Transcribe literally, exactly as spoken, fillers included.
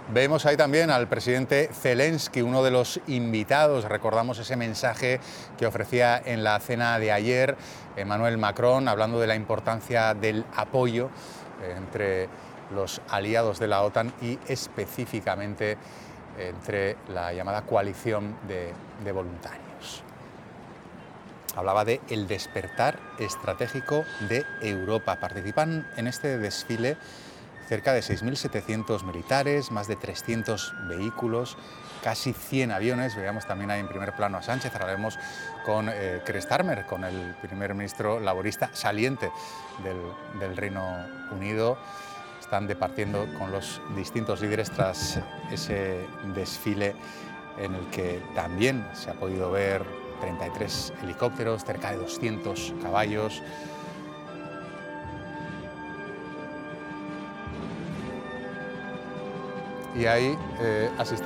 Vemos ahí también al presidente Zelensky, uno de los invitados. Recordamos ese mensaje que ofrecía en la cena de ayer Emmanuel Macron, hablando de la importancia del apoyo entre los aliados de la OTAN y específicamente entre la llamada coalición de, de voluntarios. Hablaba de el despertar estratégico de Europa. Participan en este desfile cerca de seis mil setecientos militares, más de trescientos vehículos, casi cien aviones. Veamos también ahí en primer plano a Sánchez. Hablaremos con eh, Keir Starmer, con el primer ministro laborista saliente del, del Reino Unido. Están departiendo con los distintos líderes tras ese desfile en el que también se ha podido ver treinta y tres helicópteros, cerca de doscientos caballos. Y ahí eh, asistimos